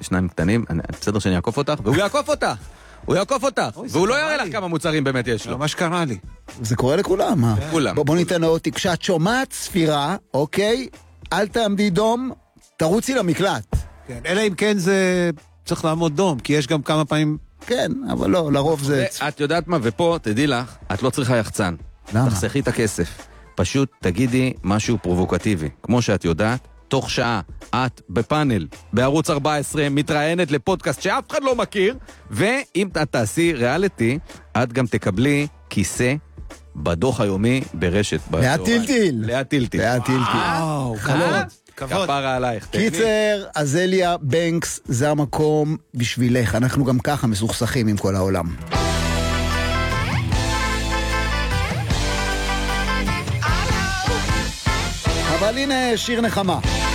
שניים קטנים, בסדר שאני אעקוף אותך, והוא יעקוף אותך! הוא יעקוף אותך, והוא לא יראה לך כמה מוצרים באמת יש לו. מה שקרה לי. זה קורה לכולם, מה? כולם. בוא ניתן לו אותי, כשאת שומעת ספירה, אוקיי? אל תעמדי דום, תרוצי למקלט. כן, אלא אם כן זה צריך לעמוד דום, כי יש גם כמה פעמים... כן, אבל לא, לרוב זה... את יודעת מה, ופה, תדעי לך, את לא צריכה יחצן. למה? תחסכי את הכסף. פשוט תגידי משהו פרובוקטיבי. כמו שאת יודעת, תוך שעה, את בפאנל, בערוץ 14, מתראיינת לפודקאסט שאף אחד לא מכיר, ואם את תעשי ריאליטי, את גם תקבלי כיסא בדוח היומי ברשת. להטילטיל. להטילטיל. להטילטיל. וואו, כבוד. כפרה עלייך. קיצר, אזליה בנקס זה המקום בשבילך. אנחנו גם ככה מסוכסכים עם כל העולם. אבל הנה שיר נחמה.